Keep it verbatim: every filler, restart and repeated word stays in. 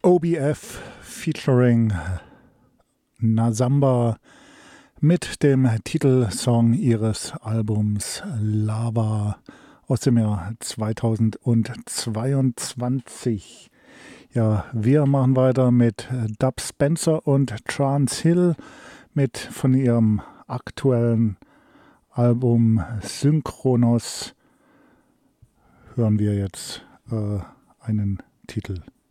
O B F featuring Nazamba mit dem Titelsong ihres Albums Lava aus dem Jahr zweitausendzweiundzwanzig. Ja, wir machen weiter mit Dub Spencer und Trance Hill mit von ihrem aktuellen Album Synchronos hören wir jetzt äh, einen Titel.